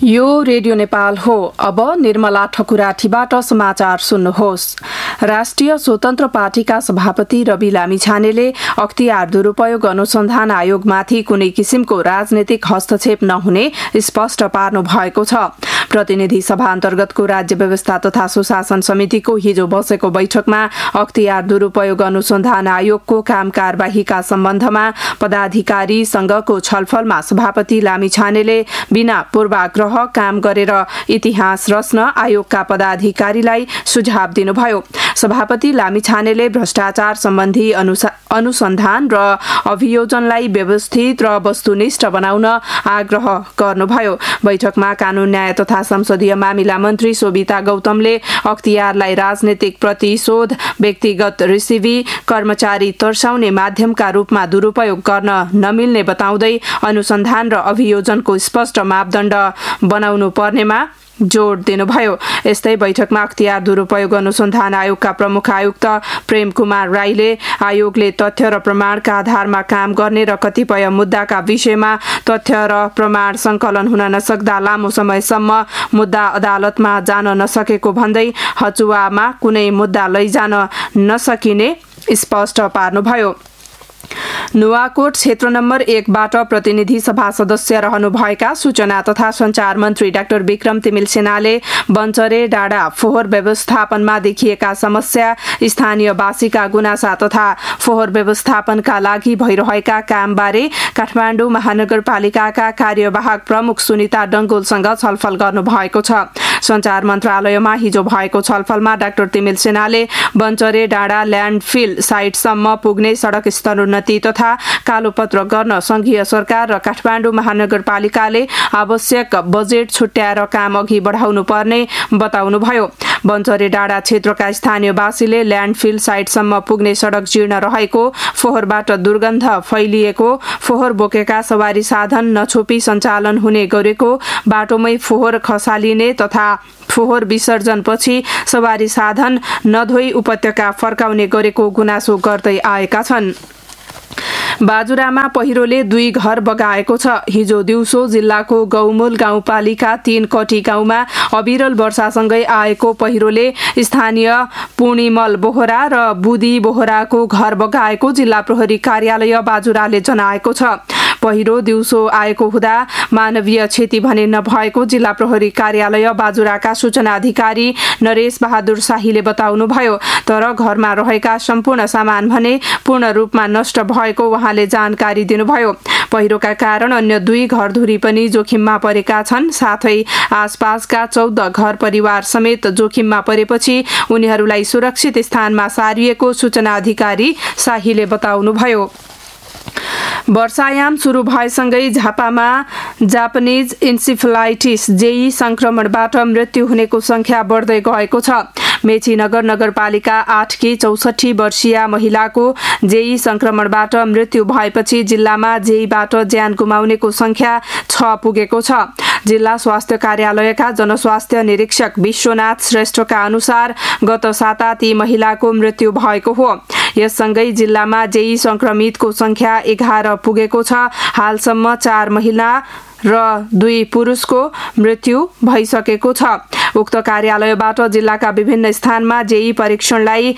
यो रेडियो नेपाल हो। अब निर्मला ठकुराठीबाट समाचार सुन्नुहोस्। राष्ट्रिय स्वतन्त्र पार्टीका सभापति रवि लामिछानेले अख्तियार दुरूपयोग अनुसन्धान आयोगमाथि कुनै किसिमको राजनीतिक हस्तक्षेप नहुने स्पष्ट पार्नु भएको छ। प्रतिनिधि सभा अन्तर्गतको राज्य व्यवस्था तथा सुशासन समितिको हिजो बसेको बैठकमा अख्तियार दुरूपयोग अनुसन्धान आयोगको काम कारबाहीका सम्बन्धमा पदाधिकारीसँगको छलफलमा सभापति लामिछानेले बिना पूर्वाग्रह काम गरेर इतिहास रच्न आयोगका पदाधिकारीलाई सुझाव दिनुभयो। सभापति लामिछानेले भ्रष्टाचार सम्बन्धी अनुसन्धान र अभियोजनलाई व्यवस्थित र वस्तुनिष्ठ बनाउन आग्रह गर्नुभयो। बैठकमा कानून न्याय तथा संसदीय मामिला मन्त्री सोभिता गौतमले अख्तियारलाई राजनीतिक प्रतिशोध, व्यक्तिगत रिसिभी, कर्मचारी तर्साउने माध्यमका रूपमा दुरूपयोग गर्न नमिल्ने बताउँदै अनुसन्धान र अभियोजनको स्पष्ट मापदण्ड बनाउनु पर्नेमा जोड दिनुभयो। यस्तै बैठकमा अख्तियार दुरूपयोग अनुसन्धान आयोगका प्रमुख आयुक्त प्रेम कुमार राईले आयोगले तथ्य र प्रमाणका आधारमा काम गर्ने र कतिपय मुद्दाका विषयमा तथ्य र प्रमाण संकलन हुन नसक्दा लामो समयसम्म मुद्दा अदालतमा जान नसकेको भन्दै हचुवामा कुनै मुद्दा लैजान नसकिने स्पष्ट पार्नुभयो। नुवाकोट क्षेत्र नम्बर 1 बाट प्रतिनिधि सभा सदस्य रहनुभएका सूचना तथा संचार मन्त्री डाक्टर विक्रम तिमिल सेनाले बन्चरे डाँडा फोहोर व्यवस्थापनमा देखिएका समस्या, स्थानीयवासीका गुनासा तथा फोहोर व्यवस्थापनका लागि भइरहेका कामबारे काठमाडौँ महानगरपालिकाका कार्यवाहक प्रमुख सुनिता डङ्गोलसँग छलफल गर्नुभएको छ। संचार मन्त्रालयमा हिजो भएको छलफलमा डाक्टर तिमिल सेनाले बन्चरे डाँडा ल्यान्डफिल साइटसम्म पुग्ने सडक स्तरोन्नति तथा कालोपत्र गर्न संघीय सरकार र काठमाडौँ महानगरपालिकाले आवश्यक बजेट छुट्याएर काम अघि बढाउनु पर्ने बताउनुभयो। बन्चरे डाँडा क्षेत्रका स्थानीयवासीले ल्यान्डफिल साइटसम्म पुग्ने सडक जीर्ण रहेको, फोहोरबाट दुर्गन्ध फैलिएको, फोहोर बोकेका सवारी साधन नछोपी सञ्चालन हुने गरेको, बाटोमै फोहोर खसालिने तथा फोहोर विसर्जनपछि सवारी साधन नधोई उपत्यका फर्काउने गरेको गुनासो गर्दै आएका छन्। बाजुरामा पहिरोले 2 घर बगाएको छ। हिजो दिउँसो जिल्लाको गौमूल गाउँपालिका 3 कटी गाउँमा अविरल वर्षासँगै आएको पहिरोले स्थानीय पूर्णिमल बोहरा र बुदी बोहराको घर बगाएको जिल्ला प्रहरी कार्यालय बाजुराले जनाएको छ। पहिरो दिउँसो आएको हुँदा मानवीय क्षति भने नभएको जिल्ला प्रहरी कार्यालय बाजुराका सूचना अधिकारी नरेश बहादुर शाहीले बताउनुभयो। तर घरमा रहेका सम्पूर्ण सामान भने पूर्ण रूपमा नष्ट भएको उहाँले जानकारी दिनुभयो। पहिरोका कारण अन्य 2 घरधुरी पनि जोखिममा परेका छन्। साथै आसपासका 14 घर परिवार समेत जोखिममा परेपछि उनीहरूलाई सुरक्षित स्थानमा सारिएको सूचना अधिकारी शाहीले बताउनुभयो। वर्षायाम सुरु भएसँगै झापामा जापानिज इन्सेफेलाइटिस जेई संक्रमणबाट मृत्यु हुनेको संख्या बढ्दै गएको छ। मेची नगरपालिका 8 की 64 वर्षीय महिलाको जेई संक्रमणबाट मृत्यु भएपछि जिल्लामा जेईबाट ज्यान गुमाउनेको संख्या 6 पुगेको छ। जिल्ला स्वास्थ्य कार्यालयका जनस्वास्थ्य निरीक्षक विश्वनाथ श्रेष्ठका अनुसार गत साता ती महिलाको मृत्यु भएको हो। यससँगै जिल्लामा जेई संक्रमितको संख्या 11 पुगेको छ। हालसम्म 4 महिला र 2 पुरुषको मृत्यु भइसकेको छ। उक्त कार्यालयबाट जिल्लाका विभिन्न स्थानमा जेई परीक्षणलाई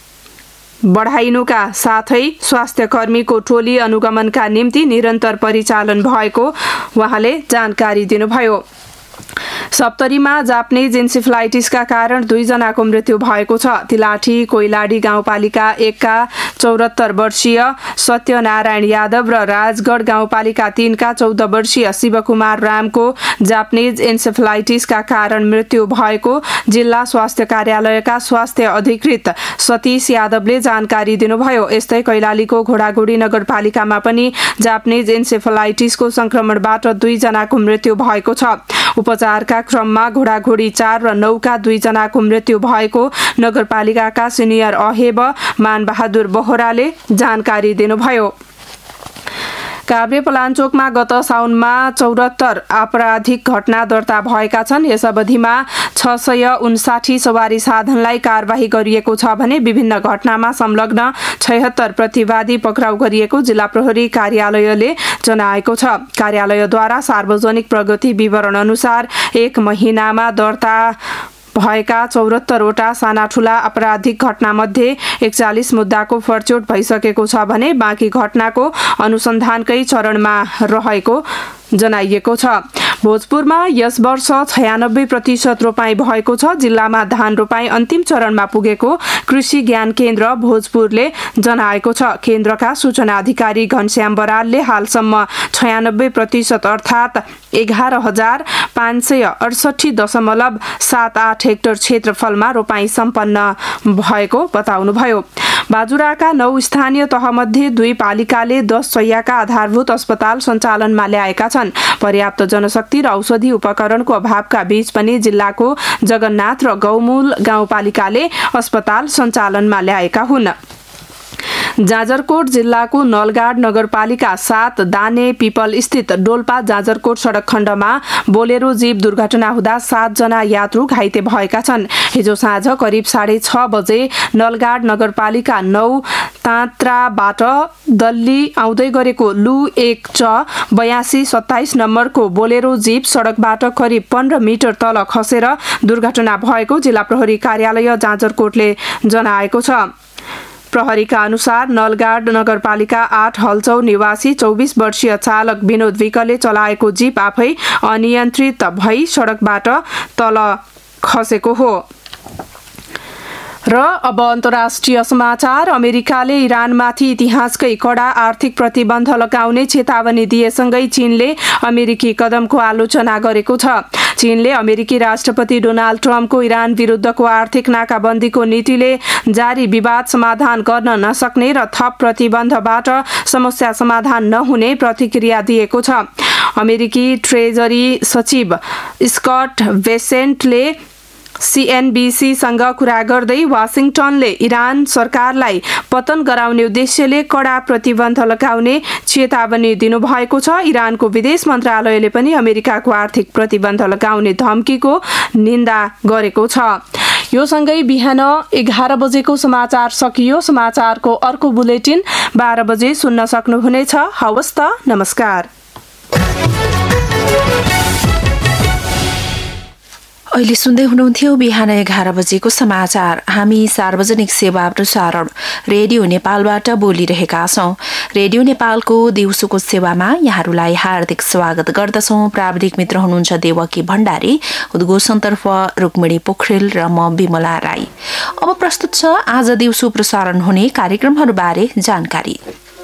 बढाइनुका साथै स्वास्थ्य कर्मीको टोली अनुगमनका निम्ति निरन्तर परिचालन भएको उहाँले जानकारी दिनुभयो। सप्तरीमा जापानिज इन्सेफेलाइटिसका कारण 2 जनाको मृत्यु भएको छ। तिलाठी कोइलाडी गाउँपालिका 1 का 74 वर्षीय सत्यनारायण यादव र राजगढ गाउँपालिका 3 का 14 वर्षीय शिवकुमार रामको जापानिज इन्सेफेलाइटिसका कारण मृत्यु भएको जिल्ला स्वास्थ्य कार्यालयका स्वास्थ्य अधिकृत सतीश यादवले जानकारी दिनुभयो। यस्तै कैलालीको घोडागुडी नगरपालिकामा पनि जापानिज इन्सेफेलाइटिसको संक्रमणबाट 2 जनाको मृत्यु भएको छ। उपचारका क्रममा घोडाघोडी 4 र 9 का 2 जनाको मृत्यु भएको नगरपालिकाका सिनियर अहेब मानबहादुर बोहराले जानकारी दिनुभयो। काभ्रे पलाञ्चोकमा गत साउनमा 74 आपराधिक घटना दर्ता भएका छन्। यस अवधिमा 659 सवारी साधनलाई कारबाही गरिएको छ भने विभिन्न घटनामा संलग्न 76 प्रतिवादी पक्राउ गरिएको जिल्ला प्रहरी कार्यालयले जनाएको छ। कार्यालयद्वारा सार्वजनिक प्रगति विवरण अनुसार 1 महिनामा दर्ता भएका 74वटा साना ठूला आपराधिक घटनामध्ये 41 मुद्दाको फर्चोट भइसकेको छ भने बाँकी घटनाको अनुसन्धानकै चरणमा रहेको जनाइएको छ। भोजपुरमा यस वर्ष 96% रोपाई भएको छ। जिल्लामा धान रोपाई अन्तिम चरणमा पुगेको कृषि ज्ञान केन्द्र भोजपुरले जनाएको छ। केन्द्रका सूचना अधिकारी घनश्याम बरालले हालसम्म 96% अर्थात् 11,568.78 हेक्टर क्षेत्रफलमा रोपाई सम्पन्न भएको बताउनुभयो। बाजुराका 9 स्थानीय तहमध्ये 2 पालिकाले 10 शय्याका आधारभूत अस्पताल सञ्चालनमा ल्याएका छन्। पर्याप्त जनशक्ति र औषधि उपकरणको अभावका बीच पनि जिल्लाको जगन्नाथ र गौमूल गाउँपालिकाले अस्पताल सञ्चालनमा ल्याएका हुन्। जाजरकोट जिल्लाको नलगाड नगरपालिका 7 दाने पिपल स्थित डोल्पा जाजरकोट सडक खण्डमा बोलेरो जीप दुर्घटना हुँदा 7 जना यात्रु घाइते भएका छन्। हिजो साँझ करिब 6:30 बजे नलगाड नगरपालिका 9 ताँत्राबाट दल्ली आउँदै गरेको लु 1 च 8227 नम्बरको बोलेरो जीप सडकबाट करिब 15 मिटर तल खसेर दुर्घटना भएको जिल्ला प्रहरी कार्यालय जाजरकोटले जनाएको छ। प्रहरीका अनुसार नलगाड नगरपालिका 8 हल्चौ निवासी 24 वर्षीय चालक विनोद विकले चलाएको जीप आफै अनियन्त्रित भई सडकबाट तल खसेको हो। र अब अन्तर्राष्ट्रिय समाचार। अमेरिकाले इरानमाथि इतिहासकै कडा आर्थिक प्रतिबन्ध लगाउने चेतावनी दिएसँगै चीनले अमेरिकी कदमको आलोचना गरेको छ। चीनले अमेरिकी राष्ट्रपति डोनाल्ड ट्रम्पको इरान विरुद्धको आर्थिक नाकाबन्दीको नीतिले जारी विवाद समाधान गर्न नसक्ने र थप प्रतिबन्धबाट समस्या समाधान नहुने प्रतिक्रिया दिएको छ। अमेरिकी ट्रेजरी सचिव स्कट बेसेन्टले सीएनबीसीसँग कुरा गर्दै वाशिंगटनले इरान सरकारलाई पतन गराउने उद्देश्यले कडा प्रतिबन्ध लगाउने चेतावनी दिनुभएको छ। इरानको विदेश मन्त्रालयले पनि अमेरिकाको आर्थिक प्रतिबन्ध लगाउने धम्कीको निन्दा गरेको छ। यो सँगै बिहान 11 बजेको समाचार सकियो। समाचारको अर्को बुलेटिन 12 बजे सुन्न सक्नुहुनेछ। हवस् त, नमस्कार। अहिले सुन्दै हुनुहुन्थ्यो बिहान 11 बजेको समाचार। हामी सार्वजनिक सेवा प्रसारण रेडियो नेपालबाट बोलिरहेका छौं। रेडियो नेपालको दिउँसोको सेवामा यहाँहरूलाई हार्दिक स्वागत गर्दछौं। प्राविधिक मित्र हुनुहुन्छ देवकी भण्डारी, उद्घोषणतर्फ रुक्मिणी पोखरेल र म विमला राई। अब प्रस्तुत छ आज दिउँसो प्रसारण हुने कार्यक्रमहरूबारे जानकारी।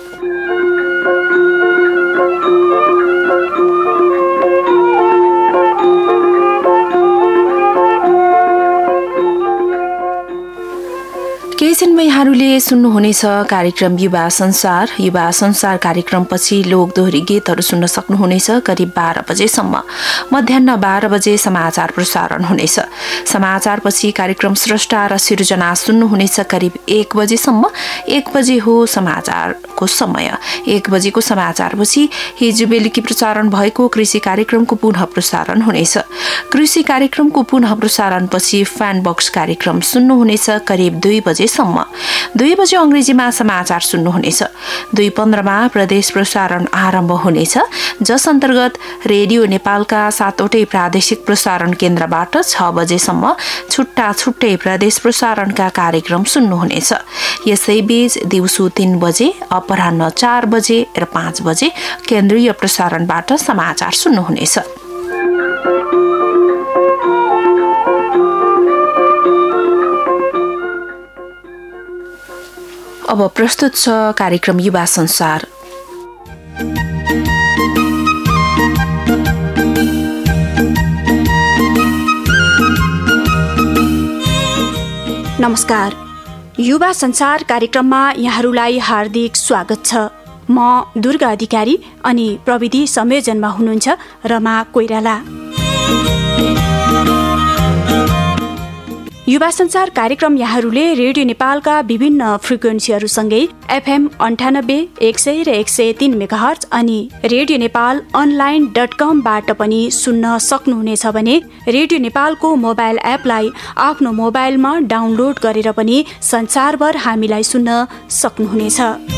केही छिनमा यहाँहरूले सुन्नुहुनेछ कार्यक्रम युवा संसार। युवा संसार कार्यक्रमपछि लोकदोहोरी गीतहरू सुन्न सक्नुहुनेछ करिब 12 बजेसम्म। मध्याह 12 बजे समाचार प्रसारण हुनेछ। समाचारपछि कार्यक्रम स्रष्टा र सिर्जना सुन्नुहुनेछ करिब 1 बजेसम्म। 1 बजे हो समाचारको समय। 1 बजेको समाचारपछि हिजो बेलुकी प्रसारण भएको कृषि कार्यक्रमको पुनः प्रसारण हुनेछ। कृषि कार्यक्रमको पुनः प्रसारणपछि फ्यान बक्स कार्यक्रम सुन्नुहुनेछ करिब 2 बजे। 2 बजे अंग्रेजीमा समाचार सुन्नुहुनेछ। 2:15 प्रदेश प्रसारण आरम्भ हुनेछ, जस अन्तर्गत रेडियो नेपालका 7वटै प्रादेशिक प्रसारण केन्द्रबाट 6 बजेसम्म छुट्टा छुट्टै प्रदेश प्रसारणका कार्यक्रम सुन्नुहुनेछ। यसैबीच दिउँसो 3 बजे, अपराह्न 4 बजे र 5 बजे केन्द्रीय प्रसारणबाट समाचार सुन्नुहुनेछ। अब प्रस्तुत छ कार्यक्रम युवा संसार। नमस्कार। युवा संसार कार्यक्रममा यहाँहरूलाई हार्दिक स्वागत छ। म दुर्गा अधिकारी अनि प्रविधि संयोजनमा हुनुहुन्छ रमा कोइराला। युवा संसार कार्यक्रम यहाँहरूले रेडियो नेपालका विभिन्न फ्रिक्वेन्सीहरूसँगै FM 98, 100 र 103 मेगाहर्ज अनि रेडियो नेपाल online.com-बाट पनि सुन्न सक्नुहुनेछ भने रेडियो नेपालको मोबाइल एपलाई आफ्नो मोबाइलमा डाउनलोड गरेर पनि संसारभर हामीलाई सुन्न सक्नुहुनेछ।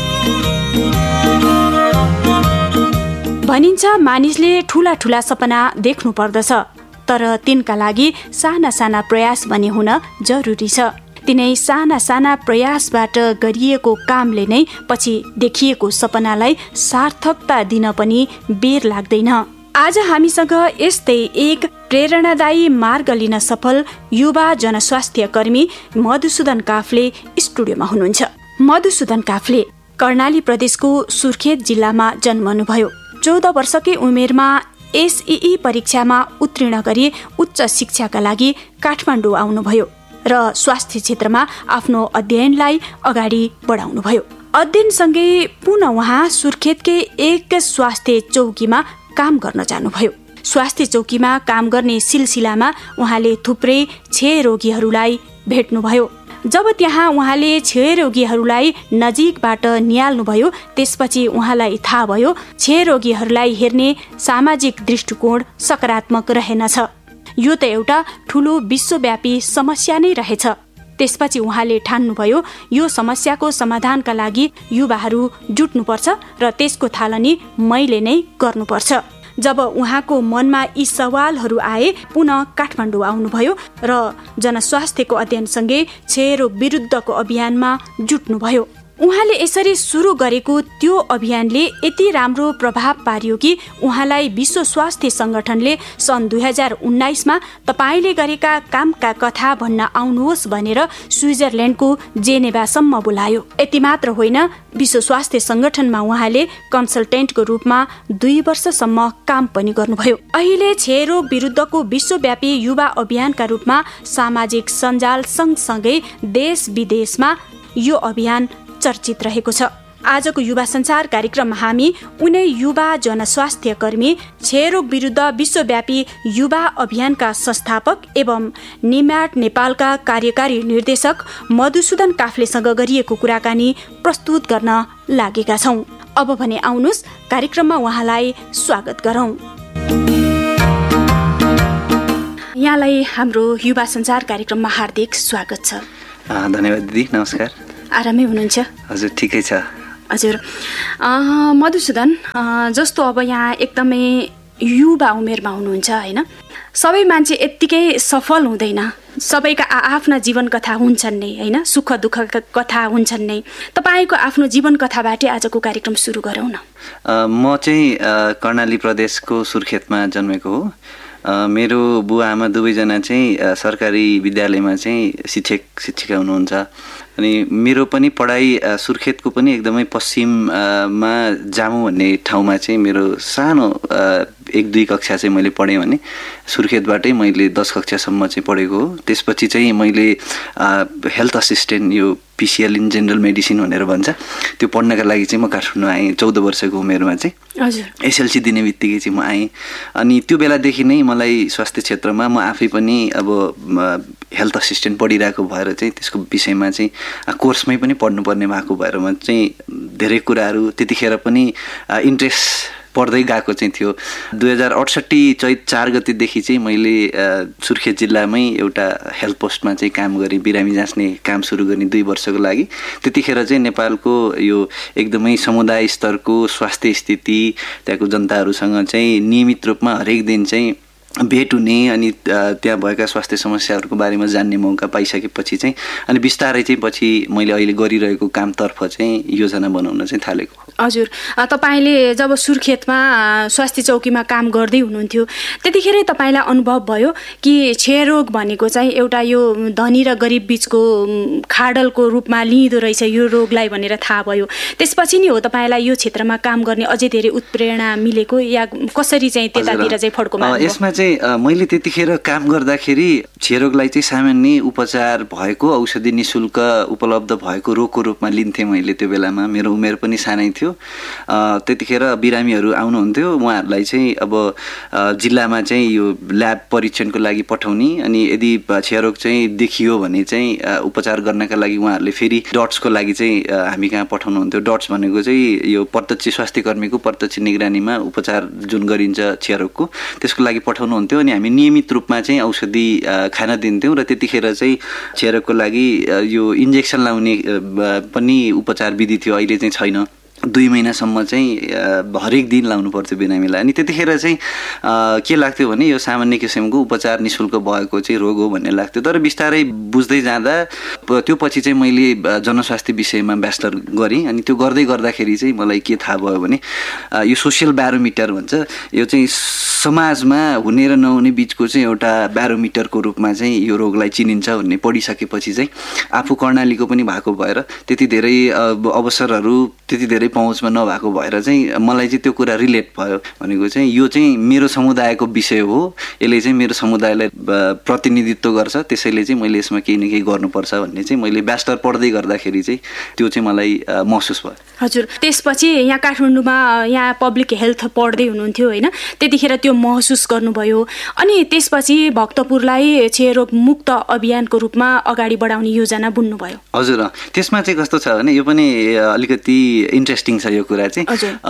भनिन्छ मानिसले ठूला ठूला सपना देख्नु पर्दछ, तर तिनका लागि साना साना प्रयास भने हुन जरुरी छ। तिनै साना साना प्रयासबाट गरिएको कामले नै पछि देखिएको सपनालाई सार्थकता दिन पनि बेर लाग्दैन। आज हामीसँग यस्तै एक प्रेरणादायी मार्ग लिन सफल युवा जनस्वास्थ्य कर्मी मधुसूदन काफ्ले स्टुडियोमा हुनुहुन्छ। मधुसूदन काफ्ले कर्णाली प्रदेशको सुर्खेत जिल्लामा जन्मनुभयो। 14 वर्षकै उमेरमा SEE परीक्षामा उत्तीर्ण गरी उच्च शिक्षाका लागि काठमाडौँ आउनुभयो र स्वास्थ्य क्षेत्रमा आफ्नो अध्ययनलाई अगाडि बढाउनुभयो। अध्ययनसँगै पुनः उहाँ सुर्खेतकै एक स्वास्थ्य चौकीमा काम गर्न जानुभयो। स्वास्थ्य चौकीमा काम गर्ने सिलसिलामा उहाँले थुप्रै क्षयरोगीहरूलाई भेट्नुभयो। जब त्यहाँ उहाँले क्षयरोगीहरूलाई नजिकबाट निहाल्नुभयो त्यसपछि उहाँलाई थाहा भयो क्षयरोगीहरूलाई हेर्ने सामाजिक दृष्टिकोण सकारात्मक रहेनछ। यो त एउटा ठूलो विश्वव्यापी समस्या नै रहेछ। त्यसपछि उहाँले ठान्नुभयो यो समस्याको समाधानका लागि युवाहरू जुट्नुपर्छ र त्यसको थालनी मैले नै गर्नुपर्छ। जब उहाँको मनमा यी सवालहरू आए पुनः काठमाडौँ आउनुभयो र जनस्वास्थ्यको अध्ययनसँगै क्षयरोग विरुद्धको अभियानमा जुट्नुभयो। उहाँले यसरी सुरु गरेको त्यो अभियानले यति राम्रो प्रभाव पार्यो कि उहाँलाई विश्व स्वास्थ्य संगठनले सन् 2019मा तपाईले गरेका कामका कथा भन्न आउनुहोस् भनेर स्विजरल्यान्डको जेनेभासम्म बोलायो। यति मात्र होइन, विश्व स्वास्थ्य संगठनमा उहाँले कन्सल्टेन्टको रूपमा 2 वर्षसम्म काम पनि गर्नुभयो। अहिले क्षयरोग विरुद्धको विश्वव्यापी युवा अभियानका रूपमा सामाजिक सञ्जाल सँगसँगै देश विदेशमा यो अभियान चर्चित रहेको छ। आजको युवा संसार कार्यक्रममा हामी उनै युवा जनस्वास्थ्य कर्मी, क्षयरोग विरुद्ध विश्वव्यापी युवा अभियानका संस्थापक एवं निम्याट नेपालका कार्यकारी निर्देशक मधुसूदन काफ्लेसँग गरिएको कुराकानी प्रस्तुत गर्न लागेका छौं। अब भने आउनुहोस् कार्यक्रममा उहाँलाई स्वागत गरौं। यहाँलाई हाम्रो युवा संसार कार्यक्रममा हार्दिक स्वागत छ। धन्यवाद दिदी, नमस्कार। आरामै हुनुहुन्छ? हजुर ठिकै छ। हजुर मधुसूदन, जस्तो अब यहाँ एकदमै युवा उमेरमा हुनुहुन्छ होइन, सबै मान्छे यत्तिकै सफल हुँदैन, सबैका आफ्ना जीवन कथा हुन्छन् नै होइन, सुख दुःखका कथा हुन्छन् नै। तपाईँको आफ्नो जीवन कथाबाटै आजको कार्यक्रम सुरु गरौँ न। म चाहिँ कर्णाली प्रदेशको सुर्खेतमा जन्मेको हो। मेरो बुवा आमा दुवैजना चाहिँ सरकारी विद्यालयमा चाहिँ शिक्षिका हुनुहुन्छ अनि मेरो पनि पढाइ सुर्खेतको पनि एकदमै पश्चिममा जामु भन्ने ठाउँमा चाहिँ मेरो सानो 1-2 कक्षा चाहिँ मैले पढेँ भने सुर्खेतबाटै मैले 10 कक्षासम्म चाहिँ पढेको हो। त्यसपछि चाहिँ मैले हेल्थ असिस्टेन्ट, यो PCL इन जेनरल मेडिसिन भनेर भन्छ, त्यो पढ्नका लागि चाहिँ म काठमाडौँ आएँ 14 वर्षको उमेरमा चाहिँ। हजुर, SLC दिने बित्तिकै चाहिँ म आएँ। अनि त्यो बेलादेखि नै मलाई स्वास्थ्य क्षेत्रमा म आफै पनि अब हेल्थ असिस्टेन्ट पढिरहेको भएर चाहिँ त्यसको विषयमा चाहिँ कोर्समै पनि पढ्नुपर्ने भएको भएर म चाहिँ धेरै कुराहरू त्यतिखेर पनि इन्ट्रेस्ट पढ्दै गएको चाहिँ थियो। 2068 चैत 4 गतेदेखि चाहिँ मैले सुर्खेत जिल्लामै एउटा हेल्थ पोस्टमा चाहिँ काम गरेँ, बिरामी जाँच्ने काम सुरु गर्ने 2 वर्षको लागि। त्यतिखेर चाहिँ नेपालको यो एकदमै समुदाय स्तरको स्वास्थ्य स्थिति, त्यहाँको जनताहरूसँग चाहिँ नियमित रूपमा हरेक दिन चाहिँ भेट हुने अनि त्यहाँ भएका स्वास्थ्य समस्याहरूको बारेमा जान्ने मौका पाइसकेपछि चाहिँ अनि बिस्तारै चाहिँ पछि मैले अहिले गरिरहेको कामतर्फ चाहिँ योजना बनाउन चाहिँ थालेको। हजुर, तपाईँले जब सुर्खेतमा स्वास्थ्य चौकीमा काम गर्दै हुनुहुन्थ्यो त्यतिखेरै तपाईँलाई अनुभव भयो कि क्षयरोग भनेको चाहिँ एउटा यो धनी र गरिब बिचको खाडलको रूपमा लिँदो रहेछ यो रोगलाई भनेर थाहा भयो। त्यसपछि नि हो तपाईँलाई यो क्षेत्रमा काम गर्ने अझै धेरै उत्प्रेरणा मिलेको या कसरी चाहिँ त्यतातिर चाहिँ फड्को मार्नु? यसमा चाहिँ चाहिँ मैले त्यतिखेर काम गर्दाखेरि क्षयरोगलाई चाहिँ सामान्य उपचार भएको औषधि निशुल्क उपलब्ध भएको रोगको रूपमा लिन्थेँ मैले। त्यो बेलामा मेरो उमेर पनि सानै थियो। त्यतिखेर बिरामीहरू आउनुहुन्थ्यो, उहाँहरूलाई चाहिँ अब जिल्लामा चाहिँ यो ल्याब परीक्षणको लागि पठाउने, अनि यदि क्षयरोग चाहिँ देखियो भने चाहिँ उपचार गर्नका लागि उहाँहरूले फेरि डट्सको लागि चाहिँ हामी कहाँ पठाउनुहुन्थ्यो। डट्स भनेको चाहिँ यो प्रत्यक्ष स्वास्थ्य कर्मीको प्रत्यक्ष निगरानीमा उपचार जुन गरिन्छ क्षयरोगको, त्यसको लागि पठाउनुहुन्थ्यो। अनि हामी नियमित रूपमा चाहिँ औषधि खान दिन्थ्यौँ र त्यतिखेर चाहिँ क्षयरोगको लागि यो इन्जेक्सन लाउने पनि उपचार विधि थियो, अहिले चाहिँ छैन। 2 महिनासम्म चाहिँ हरेक दिन लाउनु पर्थ्यो बिरामीलाई। अनि त्यतिखेर चाहिँ के लाग्थ्यो भने यो सामान्य किसिमको उपचार निशुल्क भएको चाहिँ रोग हो भन्ने लाग्थ्यो। तर बिस्तारै बुझ्दै जाँदा त्यो पछि चाहिँ मैले जनस्वास्थ्य विषयमा ब्याचलर गरेँ। अनि त्यो गर्दै गर्दाखेरि चाहिँ मलाई के थाहा भयो भने यो सोसियल ब्यारोमिटर भन्छ, यो चाहिँ समाजमा हुने र नहुने बिचको चाहिँ एउटा ब्यारोमिटरको रूपमा चाहिँ यो रोगलाई चिनिन्छ भन्ने पढिसकेपछि चाहिँ आफू कर्णालीको पनि भएको भएर त्यति धेरै अवसरहरू त्यति धेरै पहुँचमा नभएको भएर चाहिँ मलाई चाहिँ त्यो कुरा रिलेट भयो। भनेको चाहिँ यो चाहिँ मेरो समुदायको विषय हो, यसले चाहिँ मेरो समुदायलाई प्रतिनिधित्व गर्छ, त्यसैले चाहिँ मैले यसमा केही न केही गर्नुपर्छ भन्ने चाहिँ मैले ब्याचलर पढ्दै गर्दाखेरि चाहिँ त्यो चाहिँ मलाई महसुस भयो। हजुर, त्यसपछि यहाँ काठमाडौँमा यहाँ पब्लिक हेल्थ पढ्दै हुनुहुन्थ्यो होइन, त्यतिखेर त्यो महसुस गर्नुभयो। अनि त्यसपछि भक्तपुरलाई क्षयरोग मुक्त अभियानको रूपमा अगाडि बढाउने योजना बुन्नुभयो। हजुर, त्यसमा चाहिँ कस्तो छ भने यो पनि अलिकति इन्ट्रेस्टिङ छ यो कुरा चाहिँ।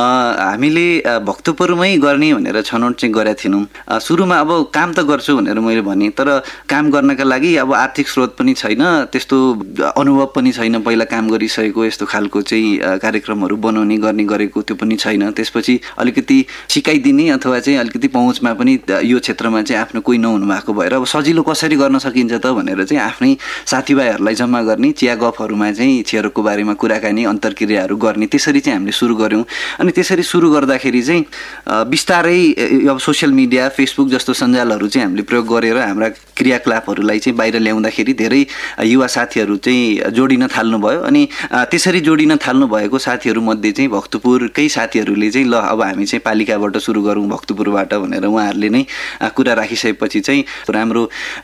हामीले भक्तपुरमै गर्ने भनेर छनौट चाहिँ गरेका थिएनौँ। सुरुमा अब काम त गर्छु भनेर मैले भनेँ, तर काम गर्नका लागि अब आर्थिक स्रोत पनि छैन, त्यस्तो अनुभव पनि छैन, पहिला काम गरिसकेको यस्तो खालको चाहिँ कार्यक्रमहरू बनाउने गर्ने गरेको त्यो पनि छैन। त्यसपछि अलिकति सिकाइदिने अथवा चाहिँ अलिकति पहुँचमा पनि यो क्षेत्रमा चाहिँ आफ्नो कोही नहुनु भएको भएर अब सजिलो कसरी गर्न सकिन्छ त भनेर चाहिँ आफ्नै साथीभाइहरूलाई जम्मा गर्ने, चिया गफहरूमा चाहिँ क्षयरोगको बारेमा कुराकानी अन्तर्क्रियाहरू गर्ने, त्यसरी चाहिँ हामीले सुरु गऱ्यौँ। अनि त्यसरी सुरु गर्दाखेरि चाहिँ बिस्तारै अब सोसियल मिडिया फेसबुक जस्तो सञ्जालहरू चाहिँ हामीले प्रयोग गरेर हाम्रा क्रियाकलापहरूलाई चाहिँ बाहिर ल्याउँदाखेरि धेरै युवा साथीहरू चाहिँ जोडिन थाल्नुभयो। अनि त्यसरी जोडिन थाल्नु भएको साथीहरूमध्ये चाहिँ भक्तपुरकै साथीहरूले चाहिँ ल अब हामी चाहिँ पालिकाबाट सुरु गरौँ भक्तपुरबाट भनेर उहाँहरूले नै कुरा राखिसकेपछि चाहिँ राम्रो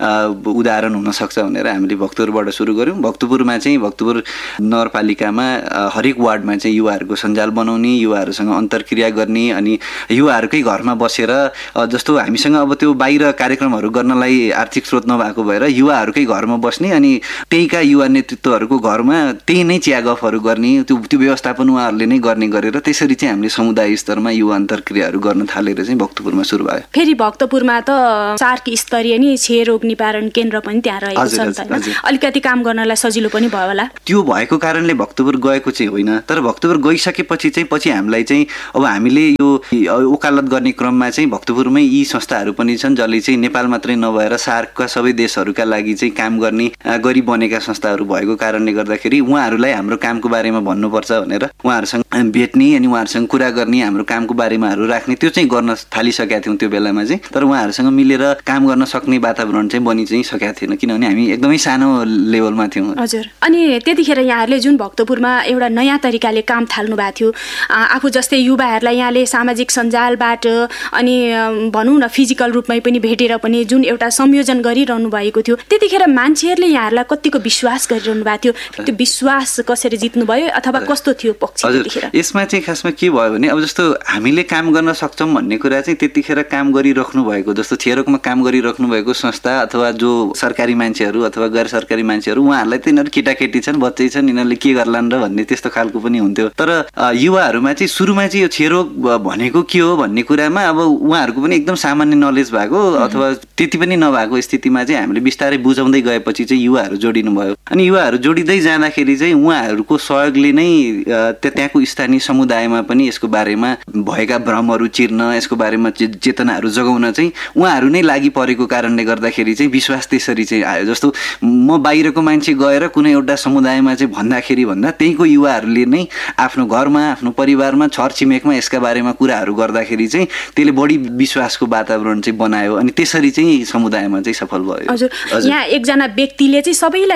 उदाहरण हुनसक्छ भनेर हामीले भक्तपुरबाट सुरु गऱ्यौँ। भक्तपुरमा चाहिँ भक्तपुर नगरपालिकामा हरेक वार्डमा चाहिँ युवाहरूको सञ्जाल बनाउने, युवाहरूसँग अन्तर्क्रिया गर्ने, अनि युवाहरूकै घरमा बसेर जस्तो हामीसँग अब त्यो बाहिर कार्यक्रमहरू गर्नलाई आर्थिक स्रोत नभएको भएर युवाहरूकै घरमा बस्ने, अनि त्यहीका युवा नेतृत्वहरूको घरमा त्यही नै चिया गफहरू गर्ने, त्यो व्यवस्थापन उहाँहरूले नै गर्ने गरेर त्यसरी चाहिँ हामीले समुदाय स्तरमा युवा अन्तर्क्रियाहरू गर्न थालेर चाहिँ भक्तपुरमा सुरु भयो। फेरि भक्तपुरमा त सार्क स्तरीय नि क्षयरोग निवारण केन्द्र पनि त्यहाँ रहेको छ, अलिकति काम गर्नलाई सजिलो पनि भयो होला। त्यो भएको कारणले भक्तपुर गएको चाहिँ होइन, तर भक्तपुर गइसकेपछि चाहिँ पछि हामीलाई चाहिँ अब हामीले यो वकालत गर्ने क्रममा चाहिँ भक्तपुरमै यी संस्थाहरू पनि छन् जसले चाहिँ नेपाल मात्रै नभएर सार्कका सबै देशहरूका लागि चाहिँ काम गर्ने गरी बनेका संस्थाहरू भएको कारणले गर्दाखेरि उहाँहरूलाई हाम्रो कामको बारेमा भन्नुपर्छ भनेर उहाँहरूसँग भेट्ने अनि उहाँहरूसँग कुरा गर्ने, हाम्रो कामको बारेमाहरू राख्ने, त्यो चाहिँ गर्न थालिसकेका थियौँ त्यो बेलामा चाहिँ। तर उहाँहरूसँग मिलेर काम गर्न सक्ने वातावरण चाहिँ बनि चाहिँ सकेका थिएन, किनभने हामी एकदमै सानो लेभलमा थियौँ। हजुर, अनि त्यतिखेर यहाँहरूले जुन भक्तपुरमा एउटा नयाँ तरिकाले काम थाल्नु भएको थियो, आफू जस्तै युवाहरूलाई यहाँले सामाजिक सञ्जालबाट अनि भनौँ न फिजिकल रूपमै पनि भेटेर पनि जुन एउटा संयोजन गरिरहनु भएको थियो, त्यतिखेर मान्छेहरूले यहाँहरूलाई कतिको विश्वास गरिरहनु भएको थियो, त्यो विश्वास कसरी जित्नु भयो अथवा कस्तो थियो पक्ष त्यतिखेर? यसमा चाहिँ खासमा के भयो भने अब जस्तो हामीले काम गर्न सक्छौँ भन्ने कुरा चाहिँ त्यतिखेर काम गरिराख्नु भएको जस्तो क्षयरोगमा काम गरिराख्नु भएको संस्था अथवा जो सरकारी मान्छेहरू अथवा गैर सरकारी मान्छेहरू उहाँहरूलाई त यिनीहरू केटाकेटी छन्, बच्चै छन्, यिनीहरूले के गर्लान् र भन्ने त्यस्तो खालको पनि हुन्थ्यो। तर युवाहरूमा चाहिँ सुरुमा चाहिँ यो क्षयरोग भनेको के हो भन्ने कुरामा अब उहाँहरूको पनि एकदम सामान्य नलेज भएको अथवा त्यति पनि नभएको स्थितिमा चाहिँ हामीले बिस्तारै बुझाउँदै गएपछि चाहिँ युवाहरू जोडिनु भयो। अनि युवाहरू जोडिँदै जाँदाखेरि चाहिँ उहाँहरूको सहयोगले नै त्यहाँको स्थानीय समुदायमा पनि यसको बारेमा भएका भ्रमहरू चिर्न, यसको बारेमा चेतनाहरू जगाउन चाहिँ उहाँहरू नै लागि परेको कारणले गर्दाखेरि चाहिँ विश्वास त्यसरी चाहिँ आयो। जस्तो म बाहिरको मान्छे गएर कुनै एउटा समुदायमा चाहिँ भन्दाखेरि भन्दा त्यहीँको युवाहरूले नै आफ्नो घरमा, आफ्नो परिवारमा, छरछिमेकमा यसका बारेमा कुराहरू गर्दाखेरि चाहिँ त्यसले बढी विश्वासको वातावरण चाहिँ बनायो, अनि त्यसरी चाहिँ समुदायमा चाहिँ सफल भयो। हजुर, यहाँ एकजना व्यक्तिले चाहिँ सबैलाई समेटेर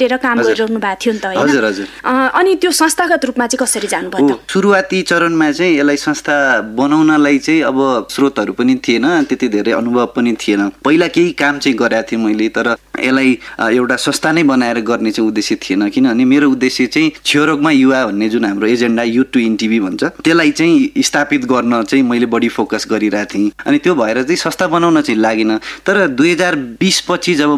छुटेर काम गरिरहनु भएको थियो नि त हैन? हजुर हजुर। अनि त्यो संस्थागत रूपमा चाहिँ कसरी जानुभयो त? सुरुवाती चरणमा चाहिँ यसलाई संस्था बनाउनलाई चाहिँ अब स्रोतहरू पनि थिएन, त्यति धेरै अनुभव पनि थिएन। पहिला केही काम चाहिँ गरेको थिएँ मैले, तर यसलाई एउटा संस्था नै बनाएर गर्ने चाहिँ उद्देश्य थिएन। किनभने मेरो उद्देश्य चाहिँ क्षयरोगमा युवा भन्ने जुन हाम्रो एजेन्डा युथ टु एनटिभी भन्छ, त्यसलाई चाहिँ स्थापित गर्न चाहिँ मैले बढी फोकस गरिरहेको थिएँ। अनि त्यो भएर चाहिँ संस्था बनाउन चाहिँ लागेन। तर 2020 पछि जब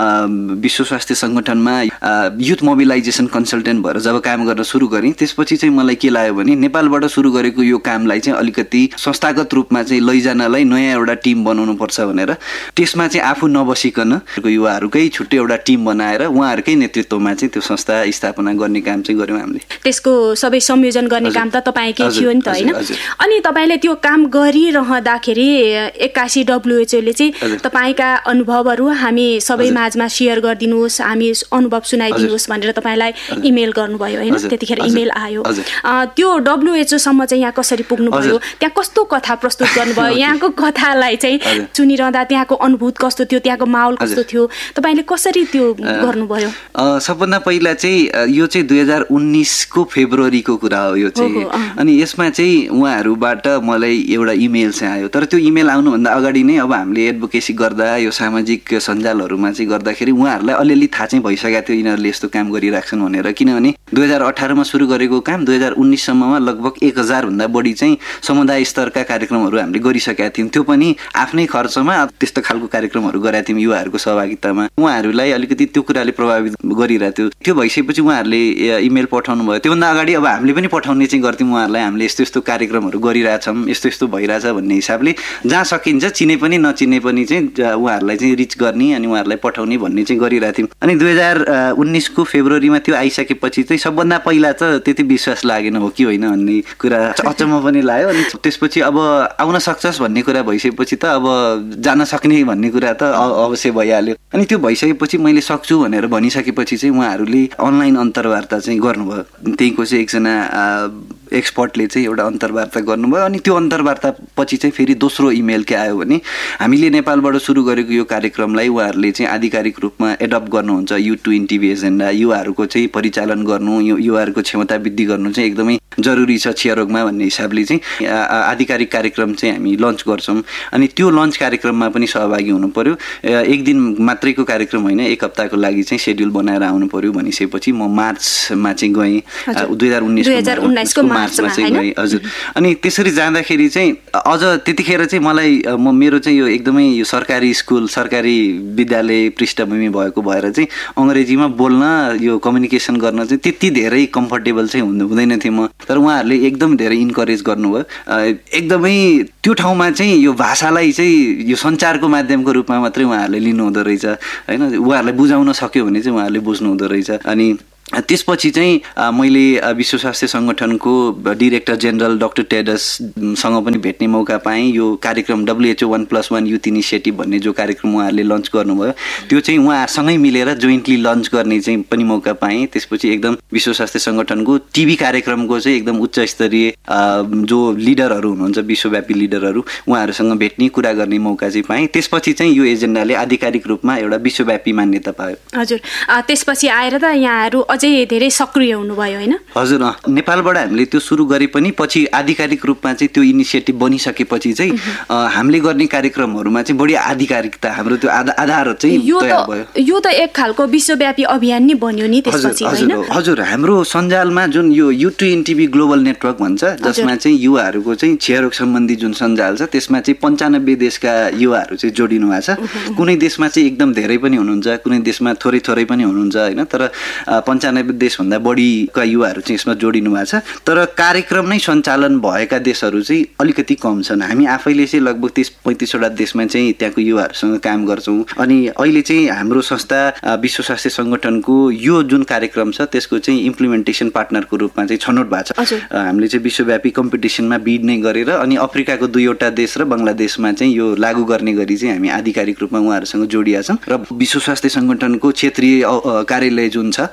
म विश्व स्वास्थ्य सङ्गठनमा युथ मोबिलाइजेसन कन्सल्टेन्ट भएर जब काम गर्न सुरु गरेँ, त्यसपछि चाहिँ मलाई के लाग्यो भने नेपालबाट सुरु गरेको यो कामलाई चाहिँ अलिकति संस्थागत रूपमा चाहिँ लैजानलाई नयाँ एउटा टिम बनाउनु पर्छ भनेर त्यसमा चाहिँ आफू नबसिकन युवाहरूकै छुट्टै एउटा टिम बनाएर उहाँहरूकै नेतृत्वमा चाहिँ त्यो संस्था स्थापना गर्ने काम चाहिँ गर्यौँ हामीले। त्यसको सबै संयोजन गर्ने काम त तपाईँकै थियो नि त हैन? अनि तपाईँले त्यो काम गरिरहँदाखेरि एक्कासी WHO ले चाहिँ तपाईँका अनुभवहरू हामी सबै माझमा सेयर गरिदिनुहोस्, हामी अनुभव सुनाइदिनुहोस् भनेर तपाईँलाई इमेल गर्नुभयो हैन? त्यतिखेर इमेल आयो। त्यो WHO सम्म चाहिँ यहाँ कसरी पुग्नुभयो? त्यहाँ कस्तो कथा प्रस्तुत गर्नुभयो? यहाँको कथालाई चाहिँ सुनिरहँदा त्यहाँको अनुभूत कस्तो थियो, त्यहाँको माहौल कस्तो थियो, तपाईँले कसरी त्यो गर्नुभयो? सबभन्दा पहिला चाहिँ यो चाहिँ 2019 को फेब्रुअरीको कुरा हो यो चाहिँ। अनि यसमा चाहिँ उहाँहरूबाट मलाई एउटा इमेल चाहिँ आयो। तर त्यो इमेल आउनुभन्दा अगाडि नै अब हामीले एडभोकेसी गर्दा यो सामाजिक सञ्जालहरूमा चाहिँ गर्दाखेरि उहाँहरूलाई अलिअलि थाहा चाहिँ भइसकेको थियो यिनीहरूले यस्तो काम गरिराख्छन् भनेर। किनभने 2018 मा सुरु गरेको काम 2019 सम्ममा लगभग 1000 भन्दा बढी चाहिँ समुदाय स्तरका कार्यक्रमहरू हामीले गरिसकेका थियौँ। त्यो पनि आफ्नै खर्चमा त्यस्तो खालको कार्यक्रमहरू गरेका थियौँ युवाहरूको सहभागितामा। उहाँहरूलाई अलिकति त्यो कुराले प्रभावित गरिरहेको थियो। त्यो भइसकेपछि उहाँहरूले इमेल पठाउनु भयो। त्योभन्दा अगाडि अब हामीले पनि पठाउने चाहिँ गर्थ्यौँ उहाँहरूलाई, हामीले यस्तो यस्तो कार्यक्रमहरू गरिरहेछौँ, यस्तो यस्तो भइरहेछ भन्ने हिसाबले जहाँ सकिन्छ चिने पनि नचिने पनि चाहिँ उहाँहरूलाई चाहिँ रिच गर्ने अनि उहाँहरूलाई पठाउने भन्ने चाहिँ गरिरहेको थियौँ। अनि 2019 को फेब्रुअरीमा त्यो आइसकेपछि चाहिँ सबभन्दा पहिला त त्यति विश्वास लागेन हो कि होइन भन्ने कुरा अचम्म पनि लाग्यो। अनि त्यसपछि अब आउन सक्छस् भन्ने कुरा भइसकेपछि त अब जान सक्ने भन्ने कुरा त अवश्य भइहाल्यो। अनि त्यो भइसकेपछि मैले सक्छु भनेर भनिसकेपछि चाहिँ उहाँहरूले अनलाइन अन्तर्वार्ता चाहिँ गर्नुभयो। त्यहीँको चाहिँ एकजना एक्सपर्टले चाहिँ एउटा अन्तर्वार्ता गर्नुभयो। अनि त्यो अन्तर्वार्ता पछि चाहिँ फेरि दोस्रो इमेल के आयो भने हामीले नेपालबाट सुरु गरेको यो कार्यक्रमलाई उहाँहरूले चाहिँ आधिकारिक रूपमा एडप्ट गर्नुहुन्छ, युथ टु एनटिभी एजेन्डा, युवाहरूको चाहिँ परिचालन गर्नु, युवाहरूको क्षमता वृद्धि गर्नु चाहिँ एकदमै जरुरी छ क्षयरोगमा भन्ने हिसाबले चाहिँ आधिकारिक कार्यक्रम चाहिँ हामी लन्च गर्छौँ। अनि त्यो लन्च कार्यक्रममा पनि सहभागी हुनु पर्यो। एक दिन मात्रैको कार्यक्रम होइन, एक हप्ताको लागि चाहिँ सेड्युल बनाएर आउनु पर्यो भनिसकेपछि म मार्चमा चाहिँ गएँ, 2019 को मार्चमा चाहिँ गएँ। हजुर। अनि त्यसरी जाँदाखेरि चाहिँ अझ त्यतिखेर चाहिँ मलाई मेरो चाहिँ यो एकदमै यो सरकारी स्कुल सरकारी विद्यालय पृष्ठभूमि भएको भएर चाहिँ अङ्ग्रेजीमा बोल्न यो कम्युनिकेसन गर्न चाहिँ त्यति धेरै कम्फर्टेबल चाहिँ हुँदैन थिएँ म। तर उहाँहरूले एकदम धेरै इन्करेज गर्नुभयो। एकदमै त्यो ठाउँमा चाहिँ यो भाषालाई चाहिँ यो सञ्चारको माध्यमको रूपमा मात्रै उहाँहरूले लिनुहुँदो रहेछ होइन। उहाँहरूलाई बुझाउन सक्यो भने चाहिँ उहाँहरूले बुझ्नुहुँदो रहेछ। अनि त्यसपछि चाहिँ मैले विश्व स्वास्थ्य सङ्गठनको डिरेक्टर जेनरल डाक्टर टेड्रससँग पनि भेट्ने मौका पाएँ। यो कार्यक्रम WHO 1+1 युथ इनिसिएटिभ भन्ने जो कार्यक्रम उहाँहरूले लन्च गर्नुभयो त्यो चाहिँ उहाँसँगै मिलेर जोइन्टली लन्च गर्ने चाहिँ पनि मौका पाएँ। त्यसपछि एकदम विश्व स्वास्थ्य सङ्गठनको टिभी कार्यक्रमको चाहिँ एकदम उच्च स्तरीय जो लिडरहरू हुनुहुन्छ विश्वव्यापी लिडरहरू उहाँहरूसँग भेट्ने कुरा गर्ने मौका चाहिँ पाएँ। त्यसपछि चाहिँ यो एजेन्डाले आधिकारिक रूपमा एउटा विश्वव्यापी मान्यता पायो। हजुर। त्यसपछि आएर त यहाँहरू अझै धेरै सक्रिय हुनुभयो होइन? हजुर। नेपालबाट हामीले त्यो सुरु गरे पनि पछि आधिकारिक रूपमा चाहिँ त्यो इनिसिएटिभ बनिसकेपछि चाहिँ हामीले गर्ने कार्यक्रमहरूमा चाहिँ बढी आधिकारिकता हाम्रो त्यो आधार चाहिँ तयार भयो। यो त एक खालको विश्वव्यापी अभियान नै बन्यो नि त्यसपछि होइन? हजुर। हाम्रो सञ्जालमा जुन यो youth to NTV global network भन्छ जसमा चाहिँ युवाहरूको चाहिँ क्षयरोग सम्बन्धी जुन सञ्जाल छ त्यसमा चाहिँ 95 देशका युवाहरू चाहिँ जोडिनु भएको छ। कुनै देशमा चाहिँ एकदम धेरै पनि हुनुहुन्छ, कुनै देशमा थोरै थोरै पनि हुनुहुन्छ होइन। तर 95 देशभन्दा बढीका युवाहरू चाहिँ यसमा जोडिनु भएको छ। तर कार्यक्रम नै सञ्चालन भएका देशहरू चाहिँ अलिकति कम छन्। हामी आफैले चाहिँ लगभग 30-35 वटा देशमा चाहिँ त्यहाँको युवाहरूसँग काम गर्छौँ। अनि अहिले चाहिँ हाम्रो संस्था विश्व स्वास्थ्य सङ्गठनको यो जुन कार्यक्रम छ त्यसको चाहिँ इम्प्लिमेन्टेसन पार्टनरको रूपमा चाहिँ छनौट भएको छ। हामीले चाहिँ विश्वव्यापी कम्पिटिसनमा बिड नै गरेर अनि अफ्रिकाको 2वटा देश र बङ्गलादेशमा चाहिँ यो लागू गर्ने गरी चाहिँ हामी आधिकारिक रूपमा उहाँहरूसँग जोडिया छौँ। र विश्व स्वास्थ्य सङ्गठनको क्षेत्रीय कार्यालय जुन छ उहाँहरू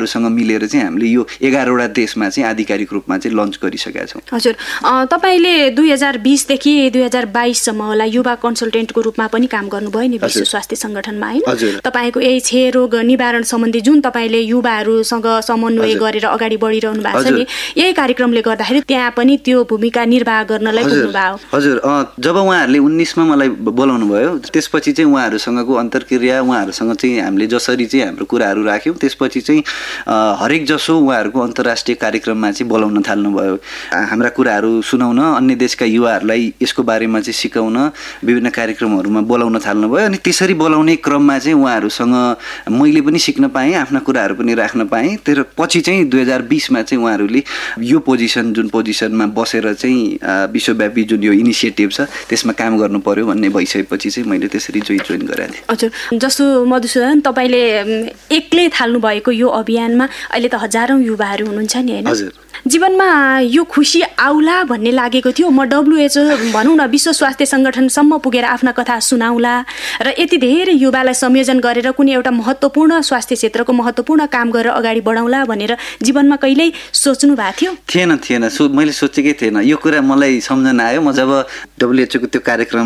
युवाहरूसँग मिलेर चाहिँ हामीले यो 11वटा देशमा चाहिँ आधिकारिक रूपमा चाहिँ लन्च गरिसकेका छौँ। हजुर, तपाईँले 2020 देखि 2022 सम्म होला युवा कन्सल्टेन्टको रूपमा पनि काम गर्नुभयो नि विश्व स्वास्थ्य संगठनमा, हैन? तपाईँको यही क्षयरोग निवारण सम्बन्धी जुन तपाईँले युवाहरूसँग समन्वय गरेर अगाडि बढिरहनु भएको छ नि, यही कार्यक्रमले गर्दाखेरि त्यहाँ पनि त्यो भूमिका निर्वाह गर्नलाई पुग्नुभयो। हजुर, जब उहाँहरूले 19 मा मलाई बोलाउनु भयो त्यसपछि चाहिँ उहाँहरूसँगको अन्तर्क्रिया, उहाँहरूसँग चाहिँ हामीले जसरी चाहिँ हाम्रो कुराहरू राख्यौँ त्यसपछि चाहिँ हरेक जसो उहाँहरूको अन्तर्राष्ट्रिय कार्यक्रममा चाहिँ बोलाउन थाल्नुभयो, हाम्रा कुराहरू सुनाउन, अन्य देशका युवाहरूलाई यसको बारेमा चाहिँ सिकाउन विभिन्न कार्यक्रमहरूमा बोलाउन थाल्नुभयो। अनि त्यसरी बोलाउने क्रममा चाहिँ उहाँहरूसँग मैले पनि सिक्न पाएँ, आफ्ना कुराहरू पनि राख्न पाएँ। तर पछि चाहिँ 2020 मा चाहिँ उहाँहरूले यो जुन पोजिसनमा बसेर चाहिँ विश्वव्यापी जुन यो इनिसिएटिभ छ त्यसमा काम गर्नु पर्यो भन्ने भइसकेपछि चाहिँ मैले त्यसरी जोइन गरेको थिएँ। हजुर, जस्तो मधुसूदन तपाईँले एक्लै थाल्नु भएको यो अभियानमा अहिले त हजारौँ युवाहरू हुनुहुन्छ नि, हैन? हजुर, जीवनमा यो खुसी आउला भन्ने लागेको थियो, म WHO भनौँ न विश्व स्वास्थ्य संगठनसम्म पुगेर आफ्ना कथा सुनाउला र यति धेरै युवालाई संयोजन गरेर कुनै एउटा महत्त्वपूर्ण स्वास्थ्य क्षेत्रको महत्त्वपूर्ण काम गरेर अगाडि बढाउला भनेर जीवनमा कहिल्यै सोच्नु भएको थियो? थिएन, मैले सोचेकै थिएन। यो कुरा मलाई सम्झना आयो म जब WHO को त्यो कार्यक्रम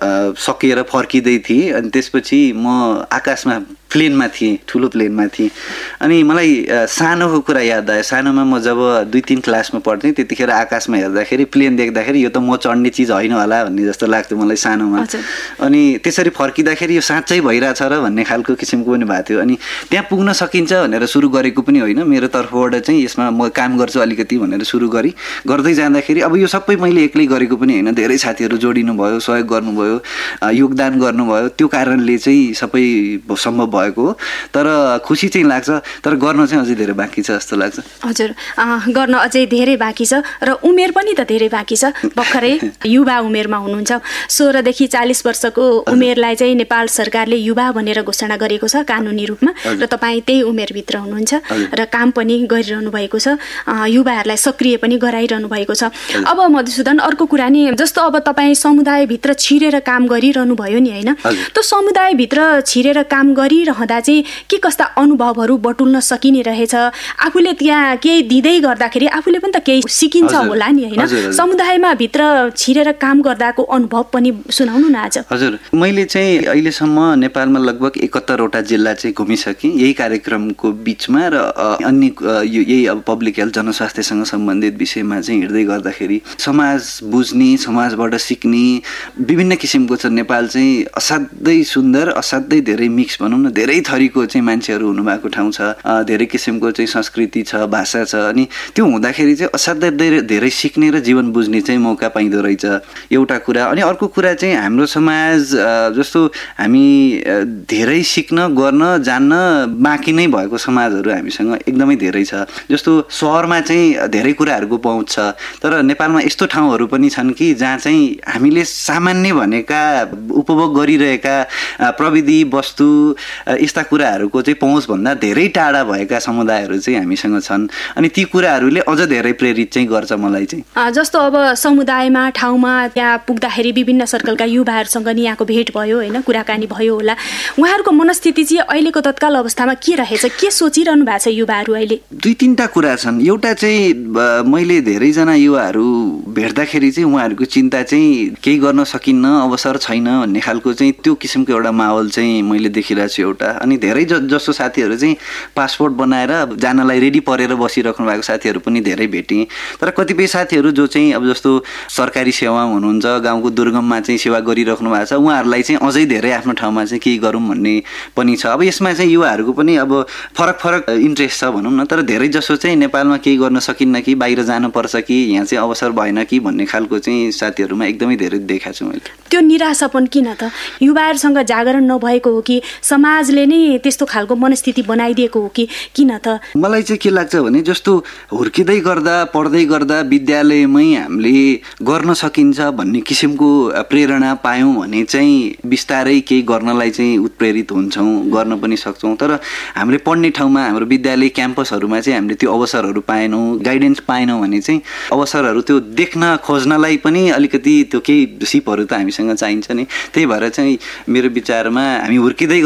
सकिएर फर्किँदै थिएँ, अनि त्यसपछि म आकाशमा प्लेनमा थिएँ, ठुलो प्लेनमा थिएँ। अनि मलाई सानोको कुरा याद आयो। सानोमा म जब 2-3 क्लासमा पढ्थेँ त्यतिखेर आकाशमा हेर्दाखेरि प्लेन देख्दाखेरि यो त म चढ्ने चिज होइन होला भन्ने जस्तो लाग्थ्यो मलाई सानोमा। अनि त्यसरी फर्किँदाखेरि यो साँच्चै भइरहेछ र भन्ने खालको किसिमको पनि भएको थियो। अनि त्यहाँ पुग्न सकिन्छ भनेर सुरु गरेको पनि होइन, मेरो तर्फबाट चाहिँ यसमा म काम गर्छु अलिकति भनेर सुरु गर्दै जाँदाखेरि अब यो सबै मैले एक्लै गरेको पनि होइन, धेरै साथीहरू जोडिनु भयो, सहयोग गर्नुभयो, योगदान गर्नुभयो, त्यो कारणले चाहिँ सबै सम्भव भएको हो। तर खुसी चाहिँ लाग्छ, तर गर्न चाहिँ अझै धेरै बाँकी छ जस्तो लाग्छ। हजुर, गर्न अझै धेरै बाँकी छ र उमेर पनि त धेरै बाँकी छ। भर्खरै युवा उमेरमा हुनुहुन्छ, 16 देखि 40 वर्षको उमेरलाई चाहिँ नेपाल सरकारले युवा भनेर घोषणा गरेको छ कानुनी रूपमा, र तपाईँ त्यही उमेरभित्र हुनुहुन्छ र काम पनि गरिरहनु भएको छ, युवाहरूलाई सक्रिय पनि गराइरहनु भएको छ। अब मधुसूदन, अर्को कुरा नि, जस्तो अब तपाईँ समुदायभित्र छिरेर काम गरिरहनु भयो नि, हैन? त्यो समुदायभित्र छिरेर काम गरिरहँदा चाहिँ के कस्ता अनुभवहरू बटुल्न सकिने रहेछ? आफूले त्यहाँ केही दिँदै गर्दाखेरि आफूले पनि त केही सिकिन्छ होला नि, हैन? समुदायमा भित्र छिरेर काम गर्दाको अनुभव पनि सुनाउनु न आज। हजुर, मैले चाहिँ अहिलेसम्म नेपालमा लगभग 71वटा जिल्ला चाहिँ घुमिसकेँ यही कार्यक्रमको बिचमा, र अन्य यही अब पब्लिक हेल्थ जनस्वास्थ्यसँग सम्बन्धित विषयमा चाहिँ हिँड्दै गर्दाखेरि समाज बुझ्ने, समाजबाट सिक्ने विभिन्न किसिमको छ। नेपाल चाहिँ असाध्यै सुन्दर, असाध्यै धेरै मिक्स भनौँ न, धेरै थरीको चाहिँ मान्छेहरू हुनुभएको ठाउँ छ, धेरै किसिमको चाहिँ संस्कृति छ, भाषा छ। अनि त्यो हुँदाखेरि चाहिँ असाध्यै धेरै सिक्ने र जीवन बुझ्ने चाहिँ मौका पाइँदो रहेछ, एउटा कुरा। अनि अर्को कुरा चाहिँ हाम्रो समाज जस्तो हामी धेरै सिक्न, गर्न, जान्न बाँकी नै भएको समाजहरू हामीसँग एकदमै धेरै छ। जस्तो सहरमा चाहिँ धेरै कुराहरूको पहुँच छ, तर नेपालमा यस्तो ठाउँहरू पनि छन् कि जहाँ चाहिँ हामीले सामान्य भनेका उपभोग गरिरहेका प्रविधि वस्तु यस्ता कुराहरूको चाहिँ पहुँचभन्दा धेरै टाढा भएका समुदायहरू चाहिँ हामीसँग छन्। अनि ती कुराहरूले अझ धेरै प्रेरित चाहिँ गर्छ मलाई चाहिँ। जस्तो अब समुदायमा, ठाउँमा त्यहाँ पुग्दाखेरि विभिन्न सर्कलका युवाहरूसँग नि यहाँको भेट भयो, होइन, कुराकानी भयो होला, उहाँहरूको मनस्थिति चाहिँ अहिलेको तत्काल अवस्थामा के रहेछ? के सोचिरहनु भएको छ युवाहरू अहिले? 2-3टा कुरा छन्। एउटा चाहिँ मैले धेरैजना युवाहरू भेट्दाखेरि चाहिँ उहाँहरूको चिन्ता चाहिँ केही गर्न सकिन्न, अवसर छैन भन्ने खालको चाहिँ त्यो किसिमको एउटा माहौल चाहिँ मैले देखिरहेको छु एउटा। अनि धेरै जसो साथीहरू चाहिँ पासपोर्ट बनाएर जानलाई रेडी परेर बसिराख्नु भएको साथीहरू पनि धेरै भेटेँ। तर कतिपय साथीहरू जो चाहिँ अब जस्तो सरकारी सेवामा हुनुहुन्छ, गाउँको दुर्गममा चाहिँ सेवा गरिराख्नु भएको छ, उहाँहरूलाई चाहिँ अझै धेरै आफ्नो ठाउँमा चाहिँ केही गरौँ भन्ने पनि छ। अब यसमा चाहिँ युवाहरूको पनि अब फरक इन्ट्रेस्ट छ भनौँ न, तर धेरै जसो चाहिँ नेपालमा केही गर्न सकिन्न कि, बाहिर जानुपर्छ कि, यहाँ चाहिँ अवसर भएन कि भन्ने खालको चाहिँ साथीहरूमा एकदमै धेरै देखाएको छु मैले। त्यो निराशापन किन त? युवाहरूसँग जागरण नभएको हो कि समाजले नै त्यस्तो खालको मनस्थिति बनाइदिएको हो कि किन त? मलाई चाहिँ के लाग्छ भने जस्तो हुर्किँदै गर्दा, पढ्दै गर्दा विद्यालयमै हामीले गर्न सकिन्छ भन्ने किसिमको प्रेरणा पायौँ भने चाहिँ बिस्तारै केही गर्नलाई चाहिँ उत्प्रेरित हुन्छौँ, गर्न पनि सक्छौँ। तर हामीले पढ्ने ठाउँमा, हाम्रो विद्यालय क्याम्पसहरूमा चाहिँ हामीले त्यो अवसरहरू पाएनौँ, गाइडेन्स पाएनौँ भने चाहिँ अवसरहरू त्यो देख्न खोज्नलाई पनि अलिकति त्यो केही सिपहरू त हामीसँग चाहिन्छ नि। त्यही भएर चाहिँ मेरो विचारमा हामी हुर्किँदै गर्दा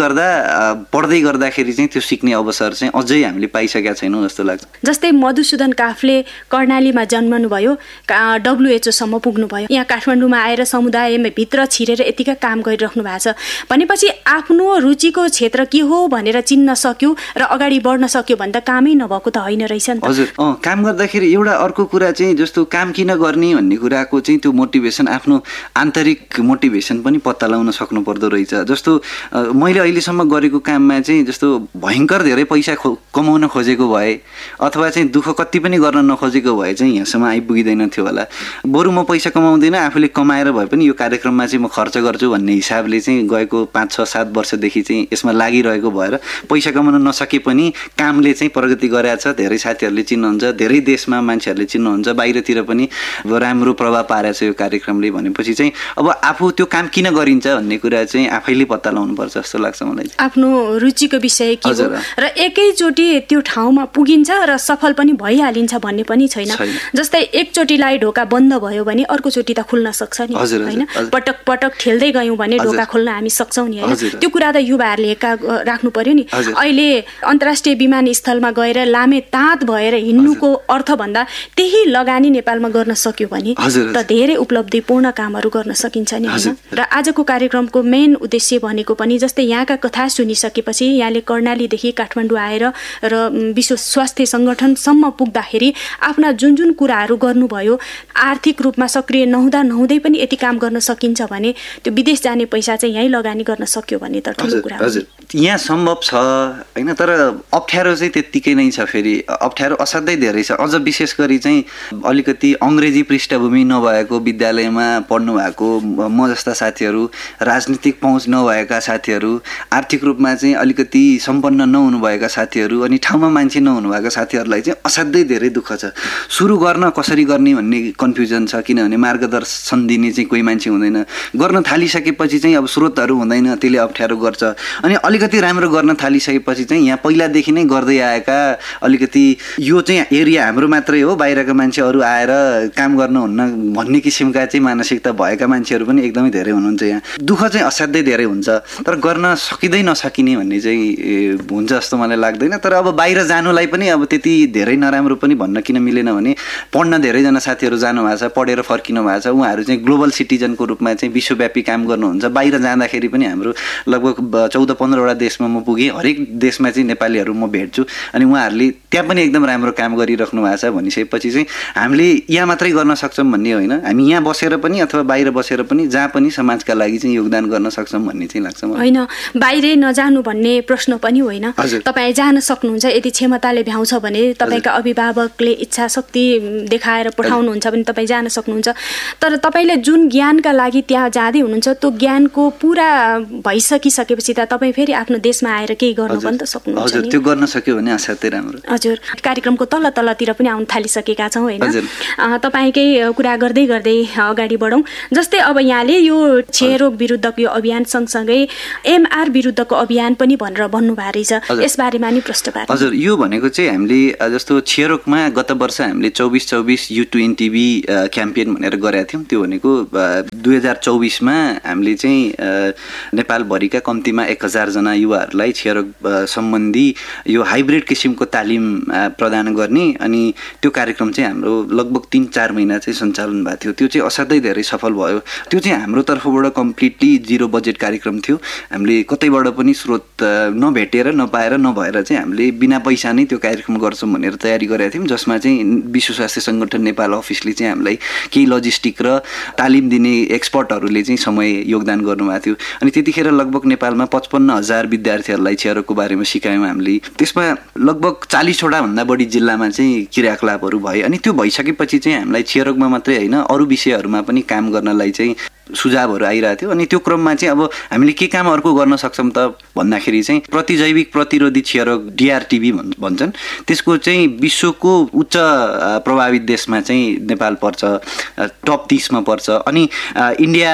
पढ्दै गर्दाखेरि चाहिँ त्यो सिक्ने अवसर चाहिँ अझै हामीले पाइसकेका छैनौँ जस्तो लाग्छ। जस्तै मधुसूदन काफ्ले कर्णालीमा जन्मनुभयो, WHO सम्म पुग्नुभयो, यहाँ काठमाडौँमा आएर समुदायमा भित्र छिरेर यतिका काम गरिराख्नु भएको छ भनेपछि आफ्नो रुचिको क्षेत्र के हो भनेर चिन्न सक्यो र अगाडि बढ्न सक्यो भने त कामै नभएको त होइन रहेछ नि त। हजुर, काम गर्दाखेरि एउटा अर्को कुरा चाहिँ जस्तो काम किन गर्ने भन्ने कुराको चाहिँ त्यो मोटिभेसन, आफ्नो आन्तरिक मोटिभेसन पनि पत्ता लगाउन सक्नु पर्दो रहेछ। जस्तो मैले अहिलेसम्म गरेको काममा चाहिँ जस्तो भयङ्कर धेरै पैसा कमाउन खोजेको भए अथवा चाहिँ दुःख कति पनि गर्न नखोजेको भए चाहिँ यहाँसम्म आइपुगिँदैन थियो होला। बरु म पैसा कमाउँदिनँ, आफूले कमाएर भए पनि यो कार्यक्रममा चाहिँ म खर्च गर्छु भन्ने हिसाबले चाहिँ गएको 5, 6, 7 वर्षदेखि चाहिँ यसमा लागिरहेको भएर पैसा कमाउन नसके पनि कामले चाहिँ प्रगति गरेको छ। धेरै साथीहरूले चिन्नुहुन्छ, धेरै देशमा मान्छेहरूले चिन्नुहुन्छ, बाहिरतिर पनि राम्रो प्रभाव पारेको छ यो कार्यक्रमले भनेपछि चाहिँ अब आफू त्यो काम किन गरिन्छ भन्ने कुरा चाहिँ आफैले पत्ता लगाउनुपर्छ जस्तो लाग्छ मलाई। आफ्नो रुचिको विषय के हो र एकैचोटि त्यो ठाउँमा पुगिन्छ र सफल पनि भइहालिन्छ भन्ने पनि छैन। जस्तै एकचोटिलाई ढोका बन्द भयो भने अर्कोचोटि त खुल्न सक्छ नि होइन। पटक पटक ठेल्दै गयौँ भने ढोका खोल्न हामी सक्छौँ नि होइन। त्यो कुरा त युवाहरूले राख्नु पर्यो नि। अहिले अन्तर्राष्ट्रिय विमानस्थलमा गएर लामे ताँत भएर हिँड्नुको अर्थ भन्दा त्यही लगानी नेपालमा गर्न सक्यो भने त धेरै उपलब्धिपूर्ण कामहरू गर्न सकिन्छ नि होइन। र आजको कार्यक्रमको मेन उद्देश्य भनेको पनि जस्तै यहाँका कथा सुनिसकेपछि यहाँले कर्णालीदेखि काठमाडौँ आएर र विश्व स्वास्थ्य सङ्गठनसम्म पुग्दाखेरि आफ्ना जुन जुन कुराहरू गर्नुभयो, आर्थिक रूपमा सक्रिय नहुँदै पनि यति काम गर्न सकिन्छ भने त्यो विदेश जाने पैसा चाहिँ यहीँ लगानी गर्न सक्यो भने त ठुलो कुरा हो। यहाँ सम्भव छ होइन, तर अप्ठ्यारो चाहिँ त्यत्तिकै नै छ। फेरि अप्ठ्यारो असाध्यै धेरै छ। अझ विशेष गरी चाहिँ अलिकति अङ्ग्रेजी पृष्ठभूमि नभएको विद्यालयमा पढ्नु भएको म जस्ता साथीहरू, राजनीतिक पहुँच नभएका साथीहरू, आर्थिक रूपमा चाहिँ अलिकति सम्पन्न नहुनुभएका साथीहरू अनि ठाउँमा मान्छे नहुनुभएका साथीहरूलाई चाहिँ असाध्यै धेरै दुःख छ। सुरु गर्न कसरी गर्ने भन्ने कन्फ्युजन छ, किनभने मार्गदर्शन दिने चाहिँ कोही मान्छे हुँदैन। गर्न थालिसकेपछि चाहिँ अब स्रोतहरू हुँदैन, त्यसले अप्ठ्यारो गर्छ। अनि अलिकति राम्रो गर्न थालिसकेपछि चाहिँ यहाँ पहिलादेखि नै गर्दै आएका अलिकति यो चाहिँ एरिया हाम्रो मात्रै हो, बाहिरका मान्छेहरू आएर काम गर्नुहुन्न भन्ने किसिमका चाहिँ मानसिकता भएका मान्छेहरू पनि एकदमै धेरै हुनुहुन्छ। यहाँ दुःख चाहिँ असाध्यै धेरै हुन्छ, तर गर्न सकिँदै नसकिने भन्ने चाहिँ हुन्छ जस्तो मलाई लाग्दैन। तर अब बाहिर जानुलाई पनि अब त्यति धेरै नराम्रो पनि भन्न किन मिलेन भने पढ्न धेरैजना साथीहरू जानुभएको छ, पढेर फर्किनु भएको छ। उहाँहरू चाहिँ ग्लोबल सिटिजनको रूपमा चाहिँ विश्वव्यापी काम गर्नुहुन्छ। बाहिर जाँदाखेरि पनि हाम्रो लगभग 14-15वटा देशमा म पुगेँ, हरेक देशमा चाहिँ नेपालीहरू म भेट्छु अनि उहाँहरूले त्यहाँ पनि एकदम राम्रो काम गरिराख्नु भएको छ भनिसकेपछि चाहिँ हामीले यहाँ मात्रै गर्न सक्छौँ भन्ने होइन, हामी यहाँ बसेर पनि अथवा बाहिर बसेर पनि जहाँ पनि समाजका लागि चाहिँ योगदान गर्न सक्छौँ भन्ने चाहिँ लाग्छ मलाई। होइन, बाहिरै नजानु भन्ने प्रश्न पनि होइन। तपाईँ जान सक्नुहुन्छ यदि क्षमताले भ्याउँछ भने, तपाईँका अभिभावकले इच्छा शक्ति देखाएर पठाउनुहुन्छ भने तपाईँ जान सक्नुहुन्छ। तर तपाईँले जुन ज्ञानका लागि त्यहाँ जाँदै हुनुहुन्छ त्यो ज्ञानको पुरा भइसकिसकेपछि त तपाईँ फेरि आफ्नो देशमा आएर केही गर्नु पनि त सक्नुहुन्छ। हजुर, त्यो गर्न सक्यो भने असाध्यै राम्रो। हजुर, कार्यक्रमको तलतिर पनि आउन थालिसकेका छौँ होइन। तपाईँकै कुरा गर्दै गर्दै अगाडि बढौँ। जस्तै अब यहाँले यो क्षयरोग विरुद्धको यो अभियान सँगसँगै MR विरुद्धको अभियान पनि भनेर भन्नुभएको रहेछ, यसबारेमा नि प्रश्न पार्नु। हजुर, यो भनेको चाहिँ हामीले जस्तो क्षयरोगमा गत वर्ष हामीले 24-24 U2NTV क्याम्पेन भनेर गरेका थियौँ। त्यो भनेको 2024मा हामीले चाहिँ नेपालभरिका कम्तीमा 1000 जना युवाहरूलाई क्षयरोग सम्बन्धी यो हाइब्रिड किसिमको तालिम प्रदान गर्ने अनि त्यो कार्यक्रम चाहिँ हाम्रो लगभग 3-4 महिना चाहिँ सञ्चालन भएको थियो। त्यो चाहिँ असाध्यै धेरै सफल भयो। त्यो चाहिँ हाम्रो तर्फबाट कम्प्लिटली 0 बजेट कार्यक्रम थियो। हामीले कतैबाट पनि स्रोत नभेटेर नपाएर नभएर चाहिँ हामीले बिना पैसा नै त्यो कार्यक्रम गर्छौँ भनेर तयारी गरेका थियौँ, जसमा चाहिँ विश्व स्वास्थ्य सङ्गठन नेपाल अफिसले चाहिँ हामीलाई केही लजिस्टिक र तालिम दिने एक्सपर्टहरूले चाहिँ समय योगदान गर्नुभएको थियो। अनि त्यतिखेर लगभग नेपालमा 55,000 विद्यार्थीहरूलाई क्षयरोगको बारेमा सिकायौँ हामीले। त्यसमा लगभग 40वटा भन्दा बढी जिल्लामा चाहिँ क्रियाकलापहरू भए। अनि त्यो भइसकेपछि चाहिँ हामीलाई क्षयरोगमा मात्रै होइन अरू विषयहरूमा पनि काम गर्नलाई चाहिँ सुझावहरू आइरहेको थियो। अनि त्यो क्रममा चाहिँ अब हामीले के काम अर्को गर्न सक्छौँ त भन्दाखेरि चाहिँ प्रतिजैविक प्रतिरोधी क्षयरोग DRTB भन्छन्, त्यसको चाहिँ विश्वको उच्च प्रभावित देशमा चाहिँ नेपाल पर्छ, टप 30मा पर्छ। अनि इन्डिया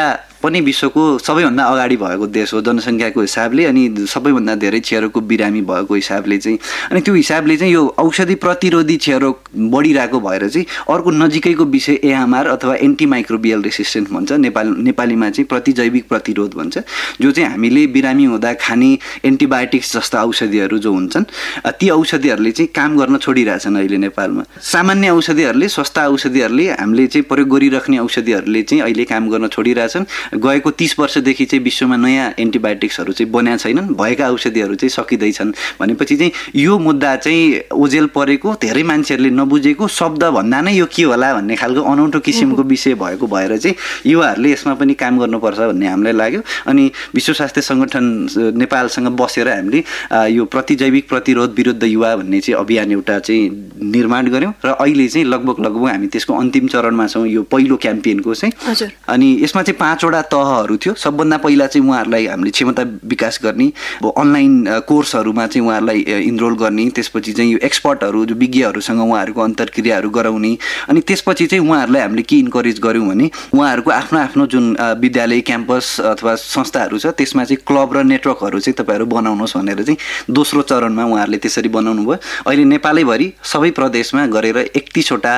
पनि विश्वको सबैभन्दा अगाडि भएको देश हो जनसङ्ख्याको हिसाबले, अनि सबैभन्दा धेरै क्षयरोगको बिरामी भएको हिसाबले चाहिँ। अनि त्यो हिसाबले चाहिँ यो औषधि प्रतिरोधी क्षयरोग बढिरहेको भएर चाहिँ अर्को नजिकैको विषय AMR अथवा एन्टिमाइक्रोबियल रेसिस्टेन्स भन्छ, नेपालीमा चाहिँ प्रतिजैविक प्रतिरोध भन्छ, जो चाहिँ हामीले बिरामी हुँदा खाने एन्टिबायोटिक्स जस्ता औषधिहरू जो हुन्छन् ती औषधिहरूले चाहिँ काम गर्न छोडिरहेछन् अहिले नेपालमा। सामान्य औषधिहरूले, सस्ता औषधिहरूले, हामीले चाहिँ प्रयोग गरिराख्ने औषधिहरूले चाहिँ अहिले काम गर्न छोडिरहेछन्। गएको 30 वर्षदेखि चाहिँ विश्वमा नयाँ एन्टिबायोटिक्सहरू चाहिँ बनेका छैनन्, भएका औषधिहरू चाहिँ सकिँदैछन् भनेपछि चाहिँ यो मुद्दा चाहिँ ओझेल परेको, धेरै मान्छेहरूले नबुझेको, शब्द भन्दा नै यो के होला भन्ने खालको अनौठो किसिमको विषय भएको भएर चाहिँ युवाहरूले यसमा पनि काम गर्नुपर्छ भन्ने हामीलाई लाग्यो। अनि विश्व स्वास्थ्य सङ्गठन नेपालसँग बसेर हामीले यो प्रतिजैविक प्रतिरोध विरुद्ध युवा भन्ने चाहिँ अभियान एउटा चाहिँ निर्माण गऱ्यौँ र अहिले चाहिँ लगभग हामी त्यसको अन्तिम चरणमा छौँ, यो पहिलो क्याम्पेनको चाहिँ। अनि यसमा चाहिँ 5 वटा तहहरू थियो। सबभन्दा पहिला चाहिँ उहाँहरूलाई हामीले क्षमता विकास गर्ने, अनलाइन कोर्सहरूमा चाहिँ उहाँहरूलाई इनरोल गर्ने, त्यसपछि चाहिँ यो एक्सपर्टहरू जो विज्ञहरूसँग उहाँहरूको अन्तर्क्रियाहरू गराउने, अनि त्यसपछि चाहिँ उहाँहरूलाई हामीले के इन्करेज गऱ्यौँ भने उहाँहरूको आफ्नो आफ्नो जुन विद्यालय क्याम्पस अथवा संस्थाहरू छ त्यसमा चाहिँ क्लब र नेटवर्कहरू चाहिँ तपाईँहरू बनाउनुहोस् भनेर चाहिँ दोस्रो चरणमा उहाँहरूले त्यसरी बनाउनु भयो। अहिले नेपालैभरि सबै प्रदेशमा गरेर 31 वटा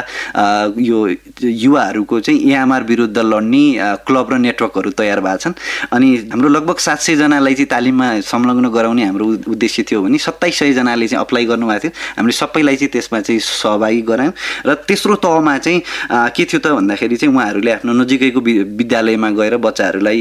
यो युवाहरूको चाहिँ AMR विरुद्ध लड्ने क्लब र नेटवर्कहरू तयार भएको छन्। अनि हाम्रो लगभग 700 जनालाई चाहिँ तालिममा संलग्न गराउने हाम्रो उद्देश्य थियो भने 2700 जनाले चाहिँ अप्लाई गर्नुभएको थियो। हामीले सबैलाई चाहिँ त्यसमा चाहिँ सहभागी गरायौँ। र तेस्रो तहमा चाहिँ के थियो त भन्दाखेरि चाहिँ उहाँहरूले आफ्नो नजिकैको विद्यालयमा गएर बच्चाहरूलाई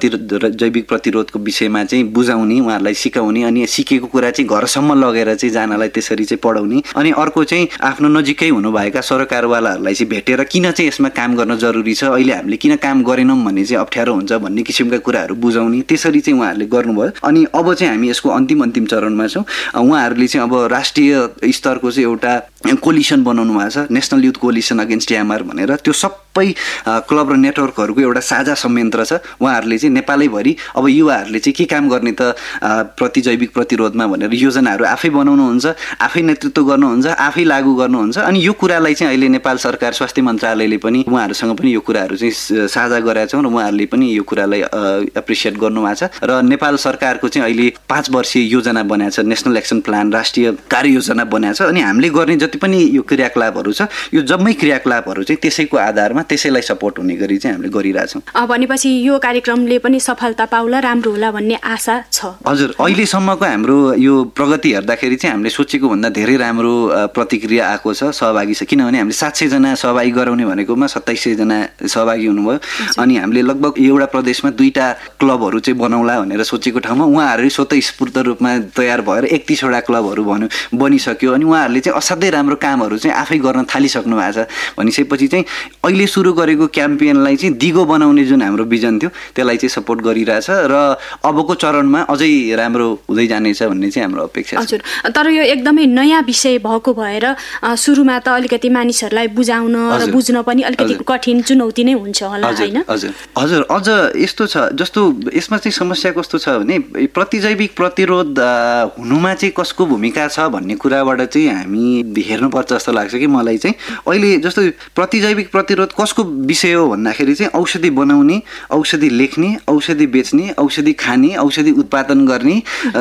जैविक प्रतिरोधको विषयमा चाहिँ बुझाउने, उहाँहरूलाई सिकाउने, अनि सिकेको कुरा चाहिँ घरसम्म लगेर चाहिँ जानलाई त्यसरी चाहिँ पढाउने। अनि अर्को चाहिँ आफ्नो नजिकै हुनुभएका सरकारवालाहरूलाई चाहिँ भेटेर किन चाहिँ यसमा काम गर्न जरुरी छ, अहिले हामीले किन काम गरेनौँ भन्ने चाहिँ अप्ठ्यारो हुन्छ भन्ने किसिमका कुराहरू बुझाउने, त्यसरी चाहिँ उहाँहरूले गर्नुभयो। अनि अब चाहिँ हामी यसको अन्तिम चरणमा छौँ। उहाँहरूले चाहिँ अब राष्ट्रिय स्तरको चाहिँ एउटा कोलिसन बनाउनु भएको छ, national youth coalition against AMR भनेर। त्यो सबै क्लब र नेटवर्कहरूको एउटा साझा संयन्त्र छ। उहाँहरूले चाहिँ नेपालैभरि अब युवाहरूले चाहिँ के काम गर्ने त प्रतिजैविक प्रतिरोधमा भनेर योजनाहरू आफै बनाउनुहुन्छ, आफै नेतृत्व गर्नुहुन्छ, आफै लागू गर्नुहुन्छ। अनि यो कुरालाई चाहिँ अहिले नेपाल सरकार स्वास्थ्य मन्त्रालयले पनि उहाँहरूसँग पनि यो कुराहरू चाहिँ साझा गरेका छौँ र उहाँहरूले पनि यो कुरालाई एप्रिसिएट गर्नुभएको छ। र नेपाल सरकारको चाहिँ अहिले 5 वर्षीय योजना बनाएको छ, नेसनल एक्सन प्लान, राष्ट्रिय कार्ययोजना बनाएको छ। अनि हामीले गर्ने जति पनि यो क्रियाकलापहरू छ, यो जम्मै क्रियाकलापहरू चाहिँ त्यसैको आधारमा त्यसैलाई सपोर्ट हुने गरी चाहिँ हामीले गरिरहेछौँ। भनेपछि यो कार्यक्रमले पनि सफलता पाउला, राम्रो होला भन्ने आशा छ? हजुर, अहिलेसम्मको हाम्रो यो प्रगति हेर्दाखेरि चाहिँ हामीले सोचेको भन्दा धेरै राम्रो प्रतिक्रिया आएको छ, सहभागी छ। किनभने हामीले 700 जना सहभागी गराउने भनेकोमा 2700 जना सहभागी हुनुभयो। अनि हामीले लगभग एउटा प्रदेशमा 2टा क्लबहरू चाहिँ बनाउला भनेर सोचेको ठाउँमा उहाँहरू स्वतःस्फूर्त रूपमा तयार भएर 31 वटा क्लबहरू बनिसक्यो। अनि उहाँहरूले चाहिँ असाध्यै राम्रो कामहरू चाहिँ आफै गर्न थालिसक्नु भएको छ। भनिसकेपछि चाहिँ अहिले सुरु गरेको क्याम्पेनलाई चाहिँ दिगो बनाउने जुन हाम्रो विजन थियो त्यसलाई चाहिँ सपोर्ट गरिरहेछ र अबको चरणमा अझै राम्रो हुँदै जानेछ भन्ने चाहिँ हाम्रो अपेक्षा छ। हजुर, तर यो एकदमै नयाँ विषय भएको भएर सुरुमा त अलिकति मानिसहरूलाई बुझाउन र बुझ्न पनि अलिकति कठिन चुनौती नै हुन्छ होला, हैन? हजुर, अझ यस्तो छ, जस्तो यसमा चाहिँ समस्या कस्तो छ भने प्रतिजैविक प्रतिरोध हुनुमा चाहिँ कसको भूमिका छ भन्ने कुराबाट चाहिँ हामी हेर्नुपर्छ जस्तो लाग्छ कि मलाई चाहिँ। अहिले जस्तो प्रतिजैविक प्रतिरोध कसको विषय हो भन्दाखेरि चाहिँ औषधि बनाउने, औषधि लेख्ने, औषधि बेच्ने, औषधि खाने, औषधि उत्पादन गर्ने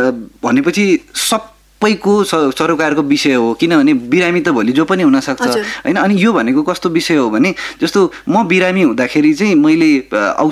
भनेपछि सबैको सरोकारको विषय हो। किनभने बिरामी त भोलि जो पनि हुनसक्छ, होइन? अनि यो भनेको कस्तो विषय हो भने जस्तो म बिरामी हुँदाखेरि चाहिँ मैले